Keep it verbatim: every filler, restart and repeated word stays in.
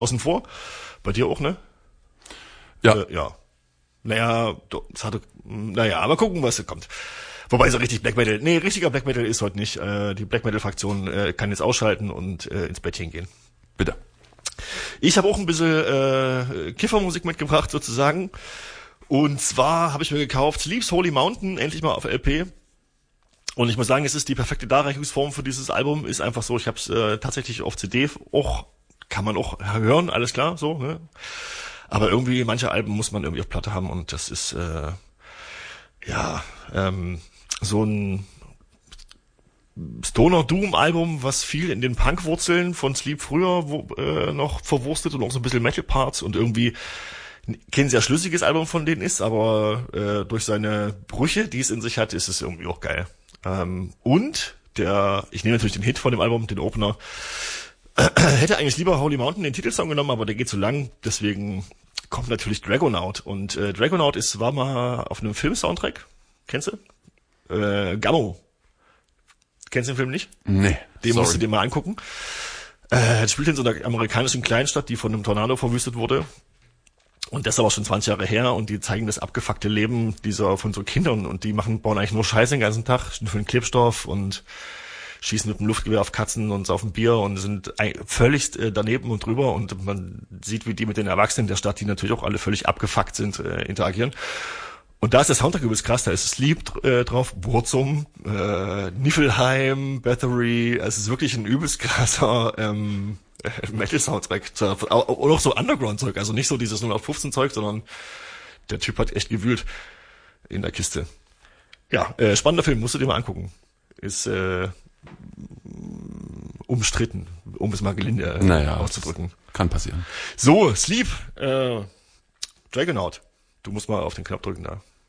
außen vor. Bei dir auch, ne? Ja. Äh, ja. Naja, das hatte, naja, mal gucken, was da kommt. Wobei so richtig Black Metal, nee, richtiger Black Metal ist heute nicht. Äh, die Black Metal Fraktion äh, kann jetzt ausschalten und äh, ins Bettchen gehen. Bitte. Ich habe auch ein bisschen äh, Kiffermusik mitgebracht sozusagen. Und zwar habe ich mir gekauft Sleeps Holy Mountain, endlich mal auf L P. Und ich muss sagen, es ist die perfekte Darreichungsform für dieses Album. Ist einfach so, ich habe es äh, tatsächlich auf C D auch, kann man auch hören, alles klar, so, ne? Aber irgendwie, manche Alben muss man irgendwie auf Platte haben und das ist, äh, ja, ähm, so ein Stoner-Doom-Album, was viel in den Punk-Wurzeln von Sleep früher wo, äh, noch verwurstet und auch so ein bisschen Metal-Parts und irgendwie kein sehr schlüssiges Album von denen ist, aber äh, durch seine Brüche, die es in sich hat, ist es irgendwie auch geil. Ähm, und der, ich nehme natürlich den Hit von dem Album, den Opener, hätte eigentlich lieber Holy Mountain den Titelsong genommen, aber der geht zu lang, deswegen kommt natürlich Dragonaut. Und äh, Dragonaut ist, war mal auf einem Film-Soundtrack. Kennst du? Äh, Gammo. Kennst du den Film nicht? Nee. Den sorry. musst du dir mal angucken. Äh, das spielt in so einer amerikanischen Kleinstadt, die von einem Tornado verwüstet wurde. Und das ist aber schon zwanzig Jahre her und die zeigen das abgefuckte Leben dieser von so Kindern und die machen, bauen eigentlich nur Scheiße den ganzen Tag, schnüffeln Klebstoff und schießen mit dem Luftgewehr auf Katzen und saufen Bier und sind völlig äh, daneben und drüber und man sieht, wie die mit den Erwachsenen der Stadt, die natürlich auch alle völlig abgefuckt sind, äh, interagieren. Und da ist der Soundtrack übelst krass, da ist Sleep äh, drauf, Burzum, äh, Niflheim, Battery, es ist wirklich ein übelst krasser ähm, Metal-Soundtrack und auch so Underground-Zeug, also nicht so dieses null acht fünfzehn Zeug, sondern der Typ hat echt gewühlt in der Kiste. Ja, äh, spannender Film, musst du dir mal angucken. Ist äh, umstritten, um es mal gelinde äh, naja, auszudrücken. Kann passieren. So, Sleep, äh, Dragonaut. Du musst mal auf den Knopf drücken da.